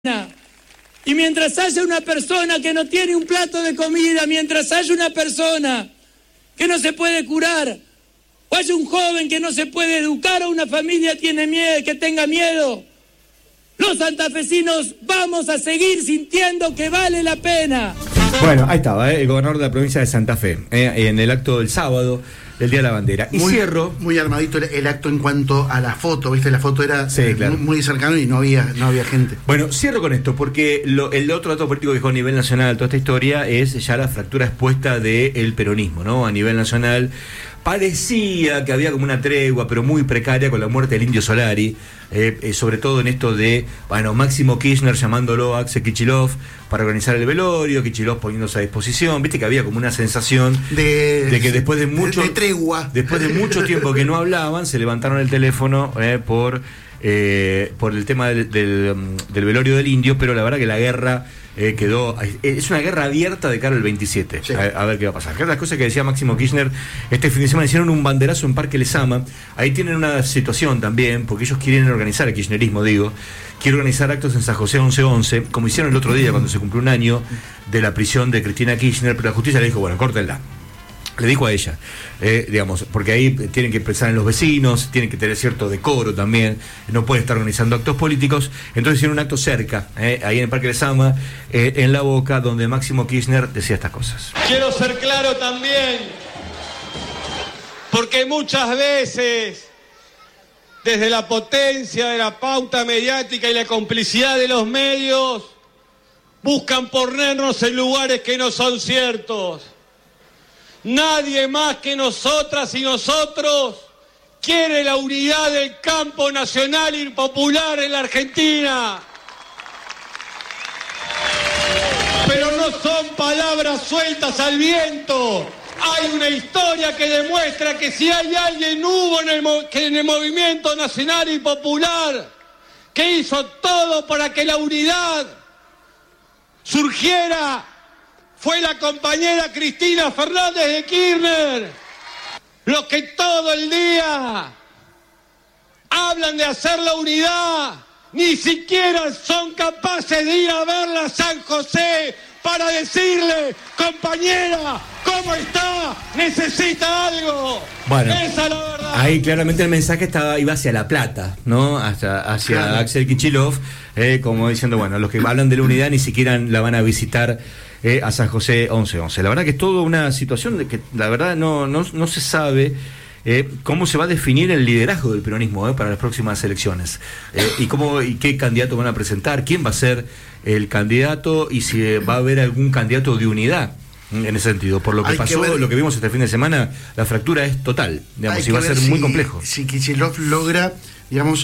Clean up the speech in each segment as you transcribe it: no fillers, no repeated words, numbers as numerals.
Y mientras haya una persona que no tiene un plato de comida, mientras haya una persona que no se puede curar, o haya un joven que no se puede educar, o una familia tiene miedo, que tenga miedo, los santafesinos vamos a seguir sintiendo que vale la pena. Bueno, ahí estaba, el gobernador de la provincia de Santa Fe, en el acto del sábado del Día de la Bandera. Y cierro. Muy armadito el acto en cuanto a la foto, ¿viste? La foto era claro, muy cercano y no había gente. Bueno, cierro con esto, porque el otro dato político que dejó a nivel nacional toda esta historia es ya la fractura expuesta del peronismo, ¿no? A nivel nacional parecía que había como una tregua, pero muy precaria, con la muerte del Indio Solari, sobre todo en esto de, Máximo Kirchner llamándolo a Axel Kicillof para organizar el velorio, Kicillof poniéndose a disposición. Viste que había como una sensación de que después de mucho tiempo que no hablaban, se levantaron el teléfono por el tema del velorio del Indio, pero la verdad que la guerra es una guerra abierta de cara al 27, sí. A ver qué va a pasar. Las cosas que decía Máximo Kirchner este fin de semana, hicieron un banderazo en Parque Lezama. Ahí tienen una situación también, porque ellos quieren organizar, el kirchnerismo quiere organizar actos en San José 11-11, como hicieron el otro día cuando se cumplió un año de la prisión de Cristina Kirchner, pero la justicia le dijo, bueno, córtenla. Le dijo a ella, porque ahí tienen que pensar en los vecinos, tienen que tener cierto decoro también, no pueden estar organizando actos políticos. Entonces hicieron un acto cerca, ahí en el Parque Lezama, en La Boca, donde Máximo Kirchner decía estas cosas. Quiero ser claro también, porque muchas veces, desde la potencia de la pauta mediática y la complicidad de los medios, buscan ponernos en lugares que no son ciertos. Nadie más que nosotras y nosotros quiere la unidad del campo nacional y popular en la Argentina. Pero no son palabras sueltas al viento. Hay una historia que demuestra que si hay alguien en el movimiento nacional y popular que hizo todo para que la unidad surgiera, fue la compañera Cristina Fernández de Kirchner. Los que todo el día hablan de hacer la unidad, ni siquiera son capaces de ir a verla a San José para decirle, compañera, ¿cómo está? ¿Necesita algo? Bueno, esa es la verdad. Ahí claramente el mensaje iba hacia La Plata, ¿no? Hacia claro, Axel Kicillof, como diciendo, bueno, los que hablan de la unidad ni siquiera la van a visitar a San José 11-11. La verdad que es toda una situación de que la verdad no se sabe cómo se va a definir el liderazgo del peronismo para las próximas elecciones, y qué candidato van a presentar, quién va a ser el candidato y si va a haber algún candidato de unidad. En ese sentido, por lo que pasó, lo que vimos este fin de semana, la fractura es total, digamos, y va a ser muy complejo. Si Kicillof logra, digamos,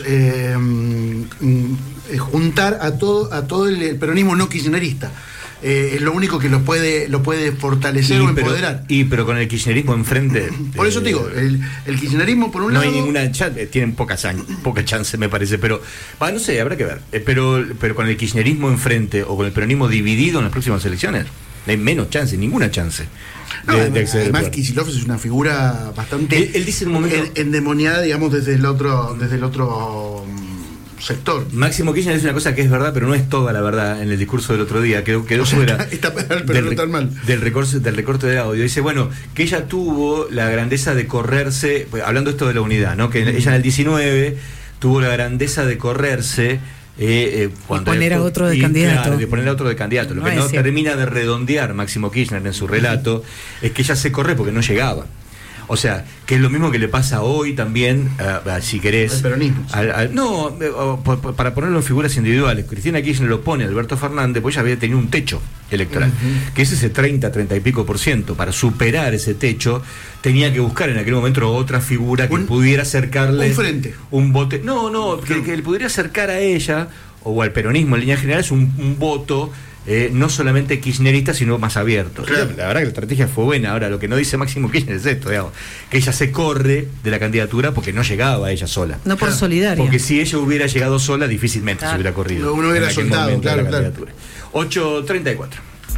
juntar a todo el peronismo no kirchnerista. Es lo único que lo puede fortalecer o empoderar. Pero con el kirchnerismo enfrente. Por eso te digo, el kirchnerismo por un lado. No hay ninguna chance, tienen poca chance, me parece, pero no sé, habrá que ver. Pero con el kirchnerismo enfrente o con el peronismo dividido en las próximas elecciones, no hay menos chance, ninguna chance. Además, Kicillof es una figura bastante él dice en un momento endemoniada, digamos, desde el otro sector. Máximo Kirchner dice una cosa que es verdad, pero no es toda la verdad. En el discurso del otro día quedó fuera del recorte de audio. Dice, bueno, que ella tuvo la grandeza de correrse, hablando esto de la unidad, ¿no? Que ella en el 19 tuvo la grandeza de correrse poner a otro de candidato. Claro, de poner a otro de candidato. Lo que no termina de redondear Máximo Kirchner en su relato es que ella se corre porque no llegaba. O sea, que es lo mismo que le pasa hoy también, si querés. Al peronismo. Para ponerlo en figuras individuales. Cristina Kirchner lo pone a Alberto Fernández, pues ella había tenido un techo electoral, que es ese 30 y pico %. Para superar ese techo, tenía que buscar en aquel momento otra figura que pudiera acercarle. Un frente. Un voto. Que le pudiera acercar a ella, o al peronismo en líneas generales, un voto. No solamente kirchnerista, sino más abierto. Claro. La verdad que la estrategia fue buena. Ahora, lo que no dice Máximo Kirchner es esto, digamos, que ella se corre de la candidatura porque no llegaba ella sola. No por solidaria. Porque si ella hubiera llegado sola, difícilmente se hubiera corrido. Uno hubiera soltado, claro. 8:34.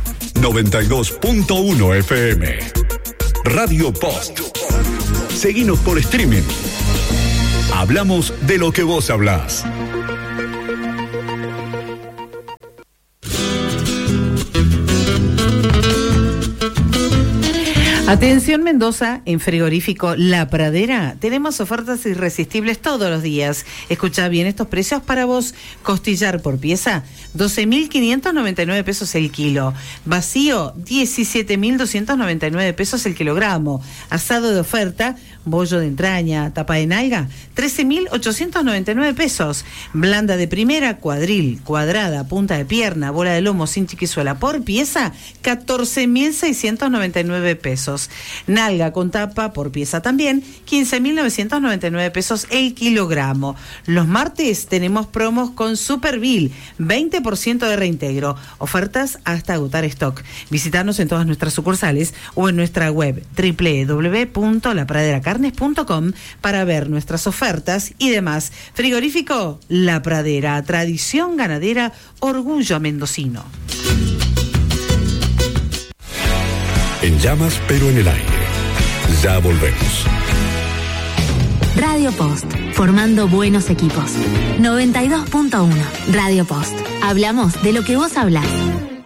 92.1 FM. Radio Post. Seguinos por streaming. Hablamos de lo que vos hablás. Atención Mendoza, en Frigorífico La Pradera tenemos ofertas irresistibles todos los días. Escuchá bien estos precios para vos. Costillar por pieza, 12.599 pesos el kilo. Vacío, 17.299 pesos el kilogramo. Asado de oferta, bollo de entraña, tapa de nalga, 13.899 pesos. Blanda de primera, cuadril, cuadrada, punta de pierna, bola de lomo sin chiquizuela por pieza, 14.699 pesos. Nalga con tapa por pieza también, 15.999 pesos el kilogramo. Los martes tenemos promos con Superbil, 20% de reintegro. Ofertas hasta agotar stock. Visitarnos en todas nuestras sucursales o en nuestra web www.lapraderacarnes.com para ver nuestras ofertas y demás. Frigorífico La Pradera, tradición ganadera, orgullo mendocino. En llamas, pero en el aire. Ya volvemos. Radio Post, formando buenos equipos. 92.1, Radio Post. Hablamos de lo que vos hablás.